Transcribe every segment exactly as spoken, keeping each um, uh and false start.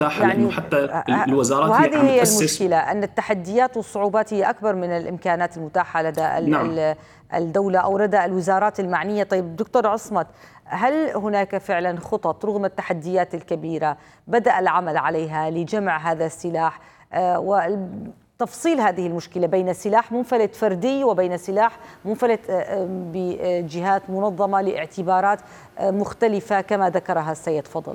لأنه يعني حتى الوزارات هي وهذه عم هي تأسس. المشكلة، أن التحديات والصعوبات هي أكبر من الإمكانات المتاحة لدى نعم. الدولة أو لدى الوزارات المعنية. طيب دكتور عصمت، هل هناك فعلا خطط رغم التحديات الكبيرة بدأ العمل عليها لجمع هذا السلاح وتفصيل هذه المشكلة بين سلاح منفلت فردي وبين سلاح منفلت بجهات منظمة لاعتبارات مختلفة كما ذكرها السيد فضل؟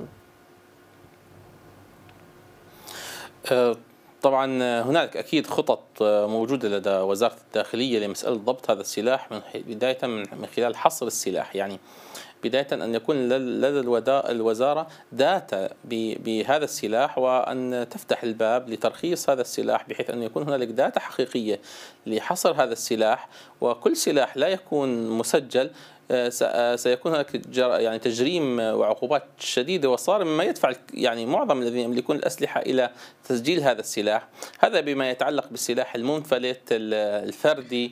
طبعا هناك أكيد خطط موجودة لدى وزارة الداخلية لمسألة ضبط هذا السلاح، من بداية من خلال حصر السلاح. يعني بداية أن يكون لدى الوزارة داتا بهذا السلاح، وأن تفتح الباب لترخيص هذا السلاح بحيث أن يكون هنالك داتا حقيقية لحصر هذا السلاح. وكل سلاح لا يكون مسجل سيكون هناك يعني تجريم وعقوبات شديدة وصارمة، مما يدفع يعني معظم الذين يملكون الأسلحة إلى تسجيل هذا السلاح. هذا بما يتعلق بالسلاح المنفلت الفردي.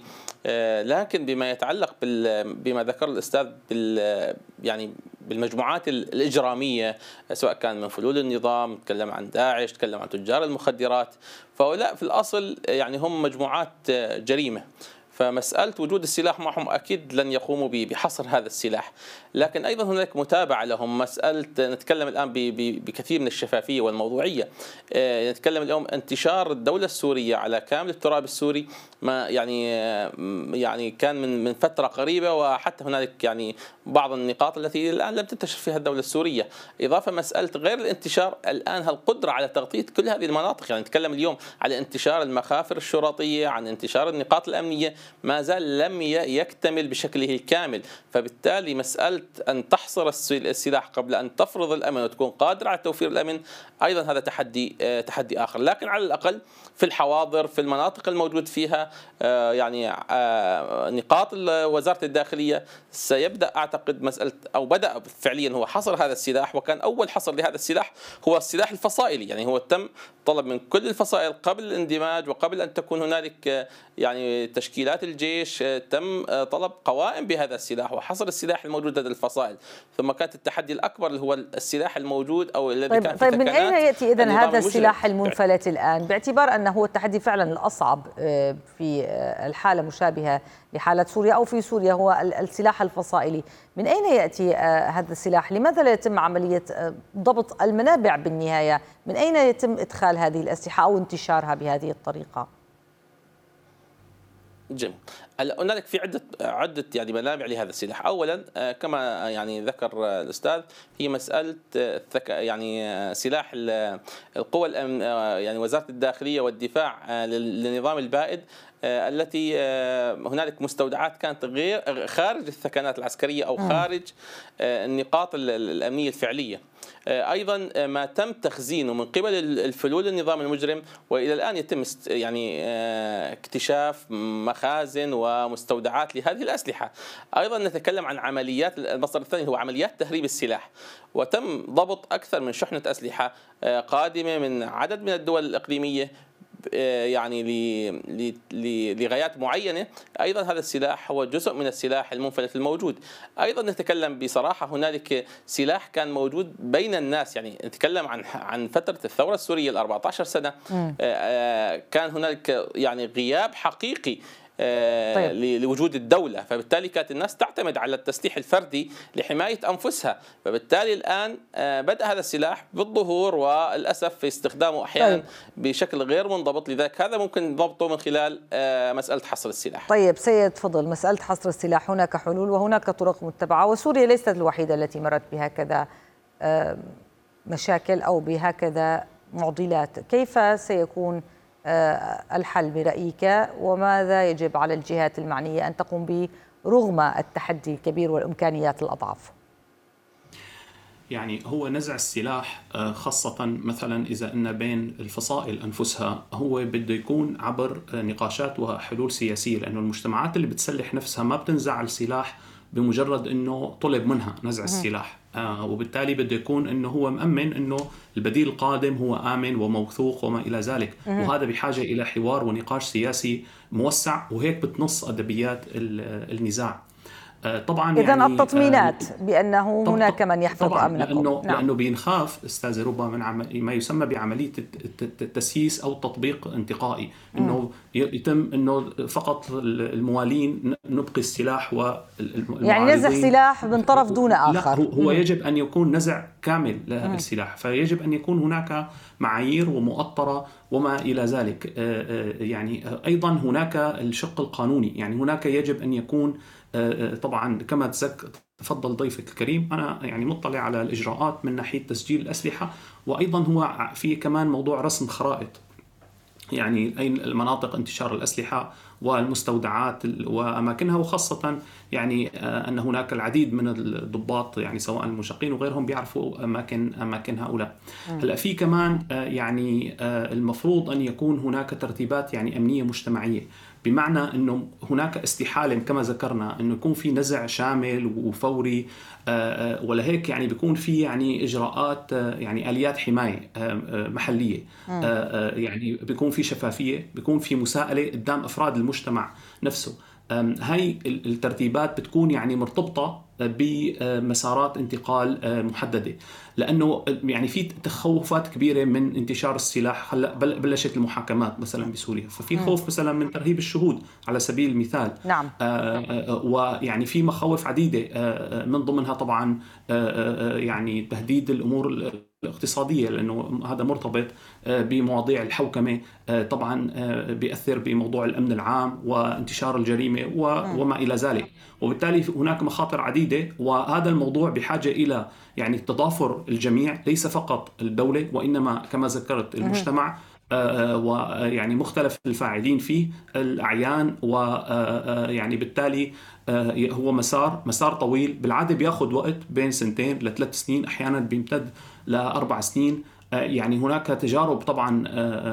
لكن بما يتعلق بما ذكر الأستاذ بال يعني بالمجموعات الإجرامية، سواء كان من فلول النظام، نتكلم عن داعش، نتكلم عن تجار المخدرات، فهؤلاء في الأصل يعني هم مجموعات جريمة. فمسألة وجود السلاح معهم أكيد لن يقوموا بحصر هذا السلاح، لكن أيضا هناك متابعة لهم. مسألة نتكلم الآن بكثير من الشفافية والموضوعية. نتكلم اليوم انتشار الدولة السورية على كامل التراب السوري، ما يعني يعني كان من من فترة قريبة، وحتى هنالك يعني بعض النقاط التي الآن لم تنتشر فيها الدولة السورية. إضافة مسألة غير الانتشار الآن القدرة على تغطية كل هذه المناطق. يعني نتكلم اليوم على انتشار المخافر الشرطية، عن انتشار النقاط الأمنية، ما زال لم يكتمل بشكله الكامل. فبالتالي مسألة أن تحصر السلاح قبل أن تفرض الأمن وتكون قادرة على توفير الأمن أيضا هذا تحدي تحدي آخر. لكن على الأقل في الحواضر، في المناطق الموجود فيها يعني نقاط وزارة الداخلية، سيبدأ أعتقد مسألة أو بدأ فعليا هو حصر هذا السلاح. وكان أول حصر لهذا السلاح هو السلاح الفصائلي. يعني هو تم طلب من كل الفصائل قبل الاندماج وقبل أن تكون هنالك يعني تشكيلات الجيش، تم طلب قوائم بهذا السلاح وحصر السلاح الموجود لدى الفصائل. ثم كانت التحدي الأكبر اللي هو السلاح الموجود أو الذي طيب كان في طيب من أين يأتي إذن هذا السلاح المجرم. المنفلت الآن، باعتبار أنه هو التحدي فعلا الأصعب في الحالة مشابهة لحالة سوريا أو في سوريا هو السلاح الفصائلي؟ من أين يأتي هذا السلاح؟ لماذا لا يتم عملية ضبط المنابع بالنهاية؟ من أين يتم إدخال هذه الأسلحة أو انتشارها بهذه الطريقة؟ جميل. هنالك في عدة عدة يعني منابع لهذا السلاح. أولا كما يعني ذكر الأستاذ، هي مسألة يعني سلاح القوى يعني وزارة الداخلية والدفاع للنظام البائد، التي هنالك مستودعات كانت غير خارج الثكنات العسكرية أو خارج النقاط الأمنية الفعلية. أيضا ما تم تخزينه من قبل الفلول النظام المجرم، وإلى الآن يتم يعني اكتشاف مخازن ومستودعات لهذه الأسلحة. أيضا نتكلم عن عمليات، المصدر الثاني هو عمليات تهريب السلاح، وتم ضبط أكثر من شحنة أسلحة قادمة من عدد من الدول الإقليمية يعني لغايات معينة. أيضا هذا السلاح هو جزء من السلاح المنفلت الموجود. أيضا نتكلم بصراحة هنالك سلاح كان موجود بين الناس، يعني نتكلم عن عن فترة الثورة السورية الأربعة عشر سنة، كان هنالك يعني غياب حقيقي طيب. لوجود الدولة، فبالتالي كانت الناس تعتمد على التسليح الفردي لحماية أنفسها. فبالتالي الآن بدأ هذا السلاح بالظهور، وللأسف في استخدامه أحيانا طيب. بشكل غير منضبط. لذلك هذا ممكن ضبطه من خلال مسألة حصر السلاح. طيب سيد فضل، مسألة حصر السلاح هناك حلول وهناك طرق متبعة، وسوريا ليست الوحيدة التي مرت بهكذا مشاكل أو بهكذا معضلات. كيف سيكون الحل برأيك، وماذا يجب على الجهات المعنية أن تقوم به رغم التحدي الكبير والإمكانيات الأضعف؟ يعني هو نزع السلاح خاصة مثلا إذا أن بين الفصائل أنفسها هو بده يكون عبر نقاشات وحلول سياسية، لأنه المجتمعات اللي بتسلح نفسها ما بتنزع السلاح بمجرد أنه طلب منها نزع السلاح، آه وبالتالي بده يكون أنه هو مأمن أنه البديل القادم هو آمن وموثوق وما إلى ذلك، وهذا بحاجة إلى حوار ونقاش سياسي موسع، وهيك بتنص أدبيات النزاع. طبعا إذن يعني التطمينات بأنه هناك من يحفظ طبعاً أمنكم. لأنه, نعم. لأنه بينخاف أستاذ ربما من عمل ما يسمى بعملية التسييس أو التطبيق انتقائي، أنه يتم أنه فقط الموالين نبقي السلاح والمعارضين، يعني نزع سلاح من طرف دون آخر. لا، هو يجب أن يكون نزع كامل للسلاح، فيجب أن يكون هناك معايير ومؤطرة وما إلى ذلك. يعني أيضا هناك الشق القانوني، يعني هناك يجب أن يكون طبعا كما تفضل ضيفك الكريم، أنا يعني مطلع على الإجراءات من ناحية تسجيل الأسلحة، وأيضا هو في كمان موضوع رسم خرائط، يعني أين المناطق انتشار الأسلحة والمستودعات وأماكنها، وخاصة يعني أن هناك العديد من الضباط يعني سواء المنشقين وغيرهم بيعرفوا أماكن أماكن هؤلاء. هلا في كمان يعني المفروض أن يكون هناك ترتيبات يعني أمنية مجتمعية، بمعنى أنه هناك استحالة كما ذكرنا أنه يكون في نزع شامل وفوري، ولا هيك يعني بيكون في يعني إجراءات يعني آليات حماية محلية، يعني بيكون في شفافية، بيكون في مساءلة قدام أفراد المجتمع نفسه. هاي الترتيبات بتكون يعني مرتبطة بمسارات انتقال محددة، لأنه يعني في تخوفات كبيرة من انتشار السلاح. هلا بلشت المحاكمات مثلا بسوريا، ففي خوف مثلا من ترهيب الشهود على سبيل المثال. نعم. ويعني في مخاوف عديدة من ضمنها طبعا يعني تهديد الأمور الاقتصادية، لأنه هذا مرتبط بمواضيع الحوكمة، طبعا بيأثر بموضوع الأمن العام وانتشار الجريمة وما إلى ذلك، وبالتالي هناك مخاطر عديدة. وهذا الموضوع بحاجة إلى يعني تضافر الجميع، ليس فقط الدولة وإنما كما ذكرت المجتمع، ويعني مختلف الفاعلين فيه، الأعيان، ويعني بالتالي هو مسار مسار طويل، بالعادة بياخد وقت بين سنتين لثلاث سنين، أحيانا بيمتد لأربع سنين. يعني هناك تجارب طبعا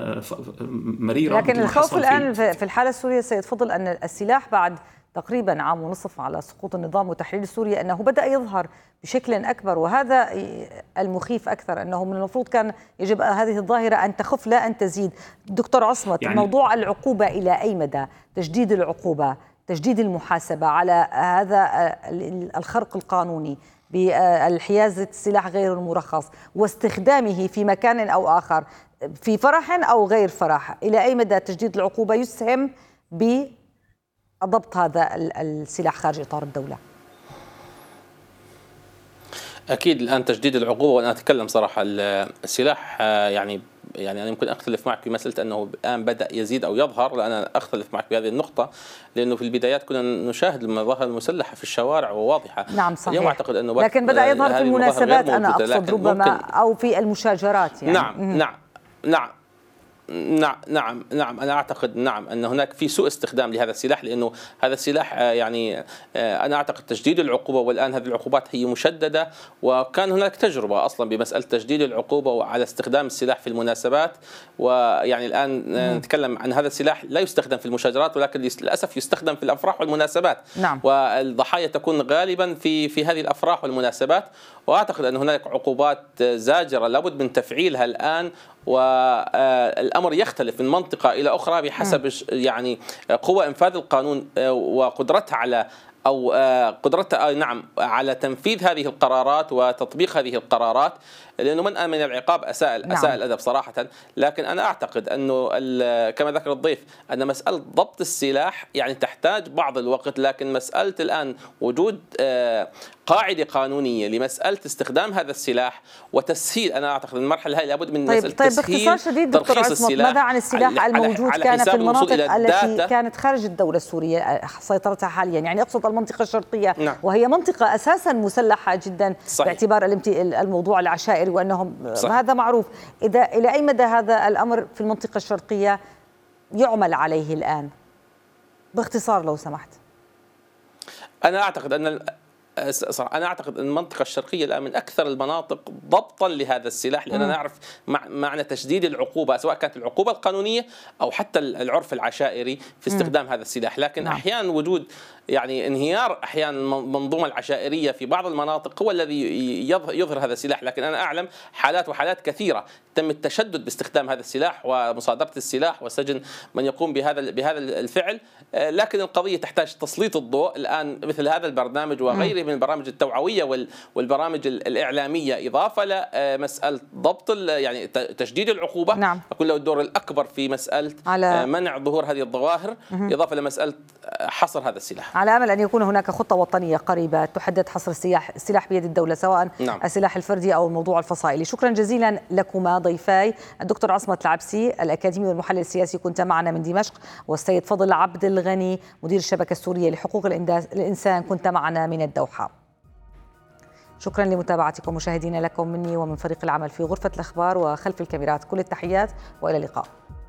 مريرة، لكن الخوف الآن في الحالة السورية سيد فضل أن السلاح بعد تقريبا عام ونصف على سقوط النظام وتحرير سوريا أنه بدأ يظهر بشكل أكبر، وهذا المخيف أكثر، أنه من المفروض كان يجب هذه الظاهرة أن تخف لا أن تزيد. دكتور عصمت، يعني موضوع العقوبة إلى أي مدى؟ تجديد العقوبة، تجديد المحاسبة على هذا الخرق القانوني بالحيازة السلاح غير المرخص واستخدامه في مكان أو آخر في فرح أو غير فرح، إلى أي مدى تجديد العقوبة يسهم بضبط هذا السلاح خارج إطار الدولة؟ أكيد الآن تجديد العقوبة، وأنا أتكلم صراحة السلاح يعني يعني أنا يمكن أختلف معك في مسألة أنه الآن بدأ يزيد أو يظهر، لا أنا أختلف معك بهذه النقطة، لأنه في البدايات كنا نشاهد المظاهر المسلحة في الشوارع وواضحة. نعم صحيح. اليوم أعتقد أنه لكن بدأ يظهر في المناسبات، أنا أقصد ربما أو في المشاجرات يعني. نعم مم. نعم نعم نعم نعم نعم أنا أعتقد نعم أن هناك في سوء استخدام لهذا السلاح، لأنه هذا السلاح يعني أنا أعتقد تجديد العقوبة، والآن هذه العقوبات هي مشددة، وكان هناك تجربة أصلا بمسألة تجديد العقوبة وعلى استخدام السلاح في المناسبات، ويعني الآن نتكلم عن هذا السلاح لا يستخدم في المشاجرات، ولكن للأسف يستخدم في الأفراح والمناسبات. نعم. والضحايا تكون غالبا في في هذه الأفراح والمناسبات، وأعتقد أن هناك عقوبات زاجرة لابد من تفعيلها الآن، والأمر يختلف من منطقة إلى أخرى بحسب يعني قوة إنفاذ القانون وقدرتها على أو قدرتها نعم على تنفيذ هذه القرارات وتطبيق هذه القرارات، لأنه من من العقاب أساء نعم. أساء الأدب صراحة. لكن أنا أعتقد أنه كما ذكر الضيف أن مسألة ضبط السلاح يعني تحتاج بعض الوقت، لكن مسألة الآن وجود قاعدة قانونية لمسألة استخدام هذا السلاح وتسهيل، أنا أعتقد المرحلة هاي لابد من طيب طيب باختصار شديد دكتور عصمت، ماذا عن السلاح الموجود كان في المناطق التي كانت خارج الدولة السورية سيطرتها حاليا، يعني أقصد المنطقة الشرقية نعم. وهي منطقة أساسا مسلحة جدا صحيح. باعتبار الموضوع العشائري وأنهم صحيح. هذا معروف. إذا إلى أي مدى هذا الأمر في المنطقة الشرقية يعمل عليه الآن؟ باختصار لو سمحت. أنا أعتقد أن أنا أعتقد أن المنطقة الشرقية الآن من أكثر المناطق ضبطا لهذا السلاح، لأننا نعرف معنى تشديد العقوبة سواء كانت العقوبة القانونية أو حتى العرف العشائري في استخدام م. هذا السلاح. لكن نعم. أحيانا وجود يعني انهيار أحيانا المنظومة العشائرية في بعض المناطق هو الذي يظهر هذا السلاح. لكن أنا أعلم حالات وحالات كثيرة تم التشدد باستخدام هذا السلاح ومصادرة السلاح وسجن من يقوم بهذا بهذا الفعل. لكن القضية تحتاج تسليط الضوء الآن، مثل هذا البرنامج وغيره من البرامج التوعوية والبرامج الإعلامية، إضافة لمسألة ضبط يعني تشديد العقوبة. نعم. يكون له الدور الأكبر في مسألة على منع ظهور هذه الظواهر، إضافة لمسألة حصر هذا السلاح. على أمل أن يكون هناك خطة وطنية قريبة تحدد حصر السلاح السلاح بيد الدولة، سواء نعم. السلاح الفردي أو الموضوع الفصائلي. شكرا جزيلا لكما ضيفاي الدكتور عصمت العبسي الأكاديمي والمحلل السياسي كنت معنا من دمشق، والسيد فضل عبد الغني مدير الشبكة السورية لحقوق الإنسان كنت معنا من الدوحة. شكرا لمتابعتكم مشاهدينا، لكم مني ومن فريق العمل في غرفة الأخبار وخلف الكاميرات كل التحيات، وإلى اللقاء.